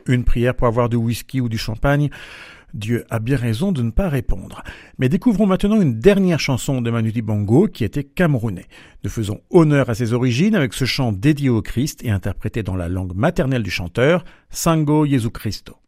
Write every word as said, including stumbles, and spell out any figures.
une prière pour avoir du whisky ou du champagne, Dieu a bien raison de ne pas répondre. Mais découvrons maintenant une dernière chanson de Manu Dibango qui était camerounais. Nous faisons honneur à ses origines avec ce chant dédié au Christ et interprété dans la langue maternelle du chanteur, Sango Jesu Christo.